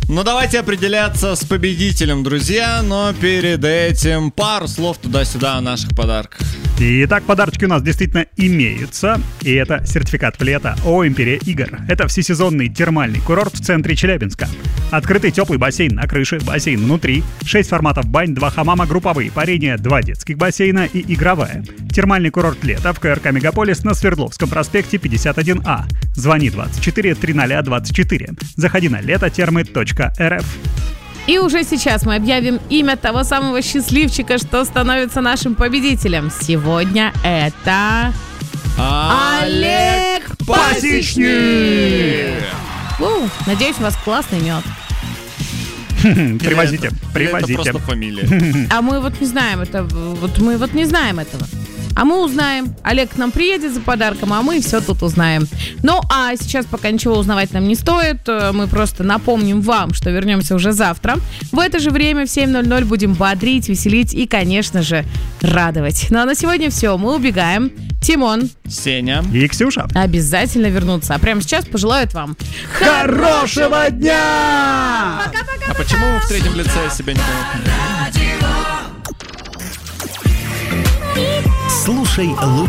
Ну, давайте определяться с победителем, друзья. Но перед этим пару слов туда-сюда о наших подарках. Итак, подарочки у нас действительно имеются. И это сертификат в лето ООО «Империя Игр». Это всесезонный термальный курорт в центре Челябинска. Открытый теплый бассейн на крыше, бассейн внутри, 6 форматов бань, 2 хамама, групповые парения, 2 детских бассейна и игровая. Термальный курорт «Лето» в КРК «Мегаполис» на Свердловском проспекте 51А. Звони 24 300 24. Заходи на летотермы.рф. И уже сейчас мы объявим имя того самого счастливчика, что становится нашим победителем. Сегодня это... Олег Пасечник! Надеюсь, у вас классный мед. Привозите, Это просто фамилия. А мы вот не знаем этого. А мы узнаем. Олег к нам приедет за подарком, а мы все тут узнаем. Ну, а сейчас пока ничего узнавать нам не стоит. Мы просто напомним вам, что вернемся уже завтра. В это же время в 7:00 будем бодрить, веселить и, конечно же, радовать. Ну, а на сегодня все. Мы убегаем. Тимон, Сеня и Ксюша обязательно вернутся. А прямо сейчас пожелают вам хорошего дня! А почему мы в третьем лице себя не понял? Слушай лучше.